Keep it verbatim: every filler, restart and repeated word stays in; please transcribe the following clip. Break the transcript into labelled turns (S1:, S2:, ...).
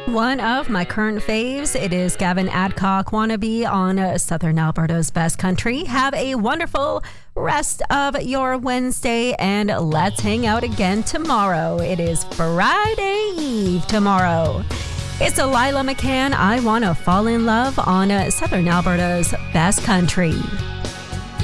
S1: One of my current faves, it is Gavin Adcock, Wannabe on uh, Southern Alberta's Best Country. Have a wonderful rest of your Wednesday, and let's hang out again tomorrow. It is Friday Eve tomorrow. It's Lila McCann, I Wanna Fall in Love on uh, Southern Alberta's Best Country.